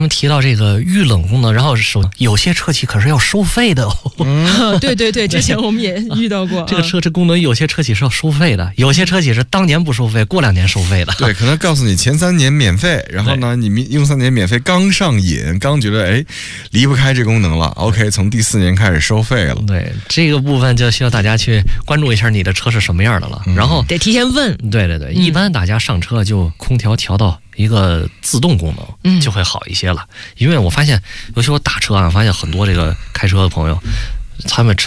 们提到这个预冷功能，然后有些车企可是要收费的哦。 对对对，之前我们也遇到过。 这个这功能有些车企是要收费的，有些车企是当年不收费，过2年收费的。 对，可能告诉你前3年免费，然后呢，你用3年免费刚上瘾，刚觉得离不开这功能了 ，OK， 从第4年开始收费了。 对，这个部分就需要大家去关注一下你的车是什么样的了，然后得提前问。 对对对，一般大家上车就空调调到一个自动功能，就会好一些了。因为我发现，尤其我打车啊，发现很多这个开车的朋友，他们车